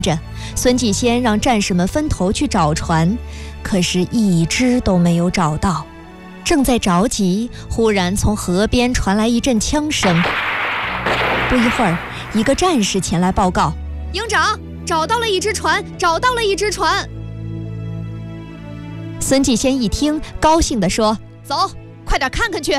着，孙继先让战士们分头去找船，可是一只都没有找到。正在着急，忽然从河边传来一阵枪声。不一会儿，一个战士前来报告： 营长，找到了一只船，找到了一只船。 孙继先一听，高兴地说： 走，快点看看去。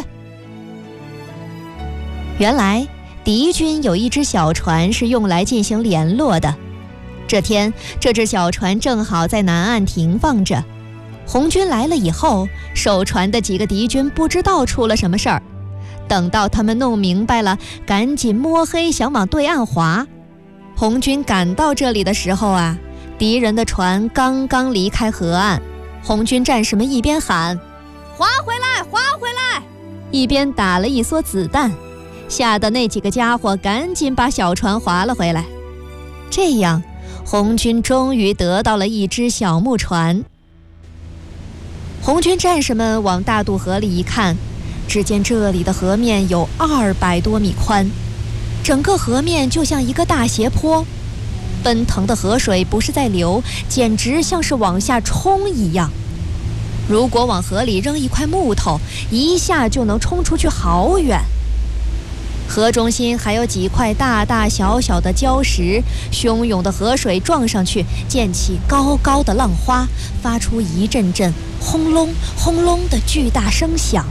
原来敌军有一只小船是用来进行联络的。这天，这只小船正好在南岸停放着。红军来了以后，守船的几个敌军不知道出了什么事儿。等到他们弄明白了，赶紧摸黑想往对岸划。红军赶到这里的时候啊，敌人的船刚刚离开河岸。红军战士们一边喊划回来，划回来， 一边打了一梭子弹，吓得那几个家伙赶紧把小船划了回来。这样，红军终于得到了一只小木船。红军战士们往大渡河里一看，只见这里的河面有200多米宽，整个河面就像一个大斜坡，奔腾的河水不是在流，简直像是往下冲一样。如果往河里扔一块木头，一下就能冲出去好远。河中心还有几块大大小小的礁石，汹涌的河水撞上去，溅起高高的浪花，发出一阵阵轰隆轰隆的巨大声响。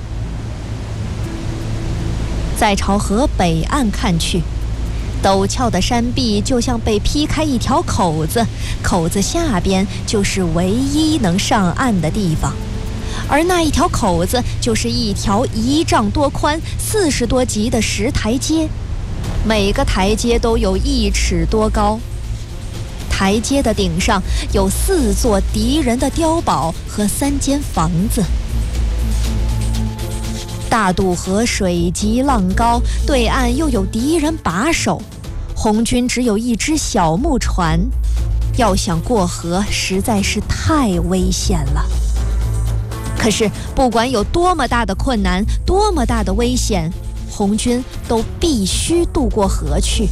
再朝河北岸看去，陡峭的山壁就像被劈开一条口子，口子下边就是唯一能上岸的地方，而那一条口子就是一条1丈多宽、40多级的石台阶，每个台阶都有1尺多高。台阶的顶上有4座敌人的碉堡和3间房子。大渡河水急浪高，对岸又有敌人把守，红军只有一只小木船，要想过河实在是太危险了。可是不管有多么大的困难，多么大的危险，红军都必须渡过河去。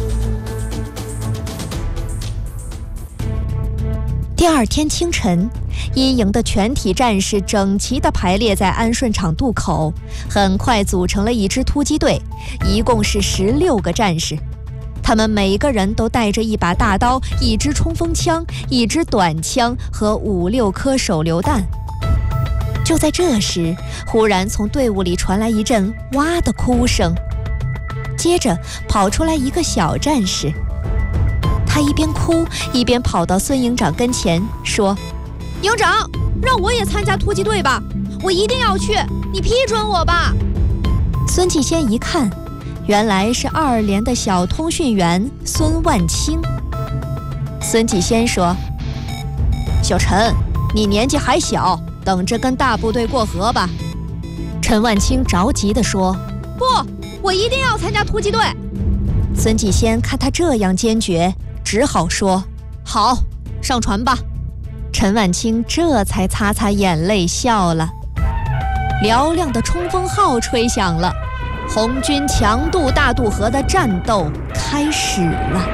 第二天清晨，一营的全体战士整齐地排列在安顺场渡口，很快组成了一支突击队，一共是16个战士。他们每个人都带着一把大刀、一支冲锋枪、一支短枪和5、6颗手榴弹。就在这时，忽然从队伍里传来一阵哇的哭声，接着跑出来一个小战士。他一边哭一边跑到孙营长跟前说： 营长，让我也参加突击队吧，我一定要去，你批准我吧。 孙继先一看，原来是2连的小通讯员孙万清。孙继先说：小陈，你年纪还小，等着跟大部队过河吧。陈万清着急地说： 不，我一定要参加突击队。 孙继先看他这样坚决，只好说：好，上船吧。陈万清这才擦擦眼泪笑了。嘹亮的冲锋号吹响了，红军强渡大渡河的战斗开始了。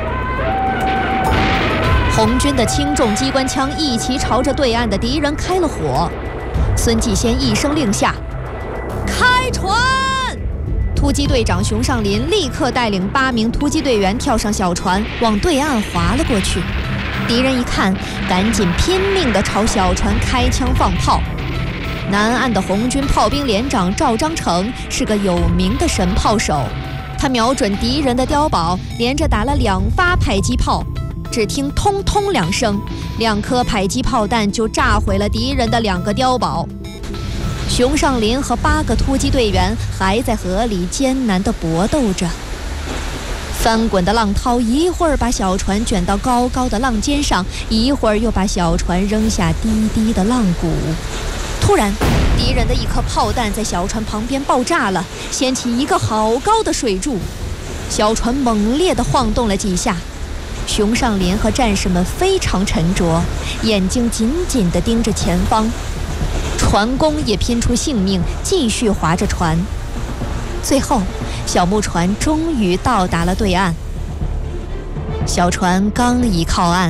红军的轻重机关枪一齐朝着对岸的敌人开了火。孙继先一声令下，开船！突击队长熊尚林立刻带领8名突击队员跳上小船，往对岸划了过去。敌人一看，赶紧拼命地朝小船开枪放炮。南岸的红军炮兵连长赵章成是个有名的神炮手，他瞄准敌人的碉堡，连着打了2发迫击炮。只听通通2声，2颗迫击炮弹就炸毁了敌人的2个碉堡。熊尚林和8个突击队员还在河里艰难地搏斗着。翻滚的浪涛一会儿把小船卷到高高的浪尖上，一会儿又把小船扔下低低的浪谷。突然，敌人的一颗炮弹在小船旁边爆炸了，掀起一个好高的水柱，小船猛烈地晃动了几下。熊尚林和战士们非常沉着，眼睛紧紧地盯着前方。船工也拼出性命，继续划着船。最后，小木船终于到达了对岸。小船刚一靠岸，